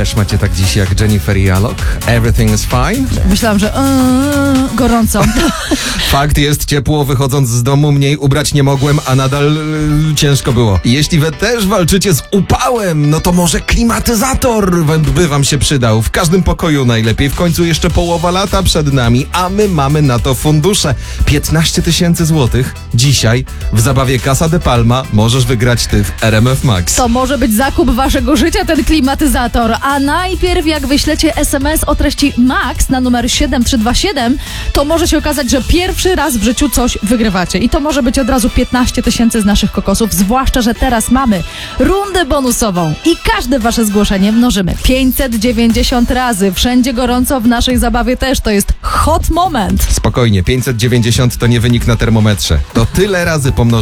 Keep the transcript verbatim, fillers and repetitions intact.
Też macie tak dziś jak Jennifer i Alok? Everything is fine? Myślałam, że yy, gorąco. Fakt jest, ciepło, wychodząc z domu mniej ubrać nie mogłem, a nadal yy, ciężko było. Jeśli wy też walczycie z upałem, no to może klimatyzator by wam się przydał. W każdym pokoju najlepiej. W końcu jeszcze połowa lata przed nami, a my mamy na to fundusze. piętnaście tysięcy złotych dzisiaj w zabawie Casa de Palma możesz wygrać ty w R M F Max. To może być zakup waszego życia, ten klimatyzator. A najpierw jak wyślecie es em es o treści MAX na numer siedem trzy dwa siedem, to może się okazać, że pierwszy raz w życiu coś wygrywacie. I to może być od razu piętnaście tysięcy z naszych kokosów, zwłaszcza, że teraz mamy rundę bonusową i każde wasze zgłoszenie mnożymy pięćset dziewięćdziesiąt razy. Wszędzie gorąco, w naszej zabawie też. To jest hot moment. Spokojnie, pięćset dziewięćdziesiąt to nie wynik na termometrze. To tyle razy pomnożyć